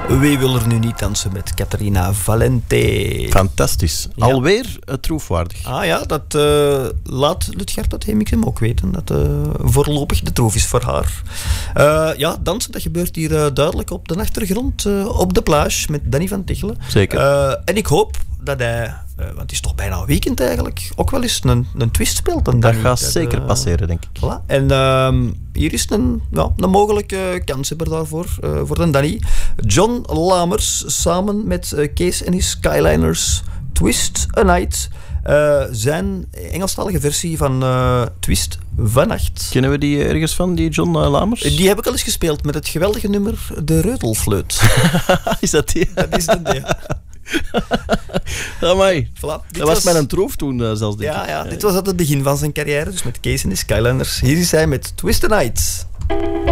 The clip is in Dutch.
Wie wil er nu niet dansen met Caterina Valente? Fantastisch. Ja. Alweer troefwaardig. Ah ja, dat laat Lutgert uit Hemixem ook weten. Dat voorlopig de troef is voor haar. Ja, dansen, dat gebeurt hier duidelijk op de achtergrond. Op de plage met Danny van Tichelen. Zeker. En ik hoop dat hij, want het is toch bijna een weekend eigenlijk, ook wel eens een twist speelt. Dat Danny gaat zeker passeren, denk ik. Voilà. En hier is een mogelijke kanshebber daarvoor, voor de Danny. John Lamers samen met Kees en his Skyliners, Twist a Night. Zijn Engelstalige versie van Twist vannacht. Kennen we die ergens van, die John Lamers? Die heb ik al eens gespeeld met het geweldige nummer De Reutelfleut. Is dat die? Dat is de Amai. Voilà. Dat was mijn troof toen zelfs, denk ik. Ja, dit was at het begin van zijn carrière, dus met Kees en de Skylanders. Hier is hij met Twist the Night.